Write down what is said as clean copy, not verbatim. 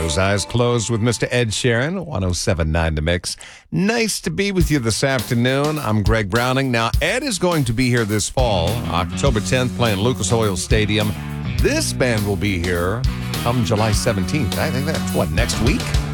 Those Eyes Closed with Mr. Ed Sheeran, 1079 The Mix. Nice to be with you this afternoon. I'm Greg Browning. Now, Ed is going to be here this fall, October 10th, playing Lucas Oil Stadium. This band will be here come July 17th. I think that's, next week?